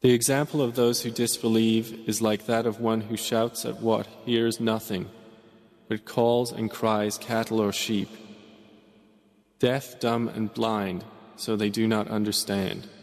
The example of those who disbelieve is like that of one who shouts at what hears nothing, but calls and cries cattle or sheep, deaf, dumb, and blind, so they do not understand.